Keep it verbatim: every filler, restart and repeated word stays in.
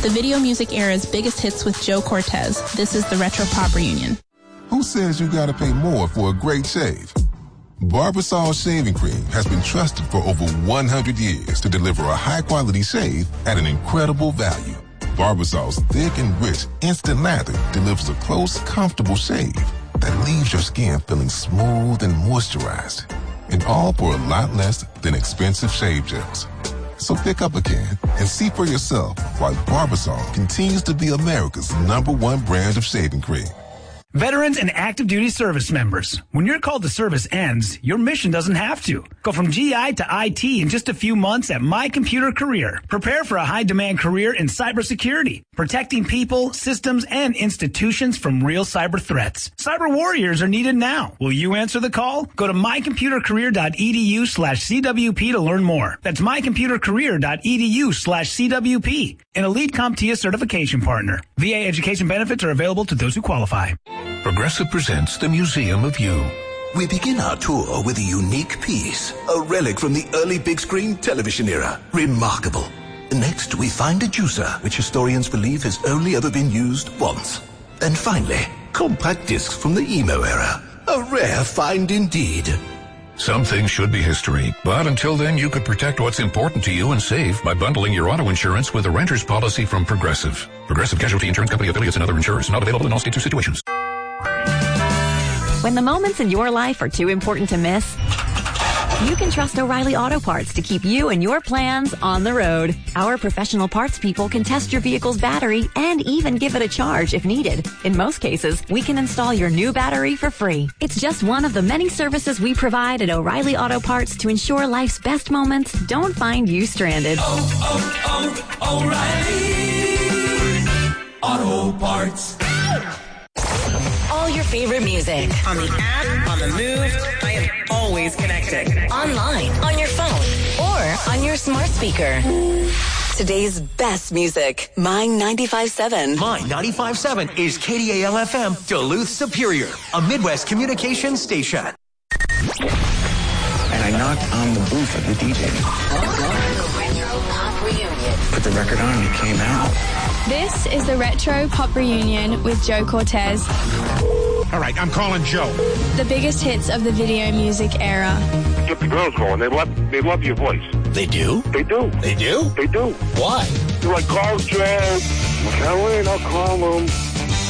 The video music era's biggest hits with Joe Cortez. This is the Retro Pop Reunion. Who says you gotta pay more for a great shave? Barbasol Shaving Cream has been trusted for over one hundred years to deliver a high-quality shave at an incredible value. Barbasol's thick and rich instant lather delivers a close, comfortable shave that leaves your skin feeling smooth and moisturized. And all for a lot less than expensive shave gels. So pick up a can and see for yourself why Barbasol continues to be America's number one brand of shaving cream. Veterans and active duty service members, when your call to service ends, your mission doesn't have to. Go from G I to I T in just a few months at My Computer Career. Prepare for a high-demand career in cybersecurity, protecting people, systems, and institutions from real cyber threats. Cyber warriors are needed now. Will you answer the call? Go to mycomputercareer.edu slash CWP to learn more. That's mycomputercareer.edu slash CWP. An Elite CompTIA certification partner. V A education benefits are available to those who qualify. Progressive presents the Museum of You. We begin our tour with a unique piece, a relic from the early big screen television era. Remarkable. Next, we find a juicer, which historians believe has only ever been used once. And finally, compact discs from the emo era. A rare find indeed. Some things should be history, but until then you could protect what's important to you and save by bundling your auto insurance with a renter's policy from Progressive. Progressive Casualty Insurance Company affiliates and other insurers. Not available in all states or situations. When the moments in your life are too important to miss, you can trust O'Reilly Auto Parts to keep you and your plans on the road. Our professional parts people can test your vehicle's battery and even give it a charge if needed. In most cases, we can install your new battery for free. It's just one of the many services we provide at O'Reilly Auto Parts to ensure life's best moments don't find you stranded. Oh, oh, oh, O'Reilly Auto Parts. All your favorite music. On the app, on the move, I am always connected. Online, on your phone, or on your smart speaker. Today's best music. Mine ninety-five point seven. Mine ninety-five point seven is K D A L F M, Duluth Superior, a Midwest communications station. And I knocked on the booth of the D J. Put the record on and it came out. This is the Retro Pop Reunion with Joe Cortez. All right, I'm calling Joe. The biggest hits of the video music era. Get the girls going. They love, they love your voice. They do? They do. They do? They do. Why? You're like, call Joe. Caroline, I'll call him.